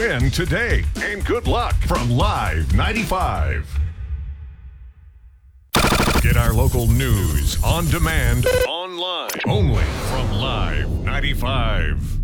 win today. And good luck from Live 95. Get our local news on demand online only from Live 95.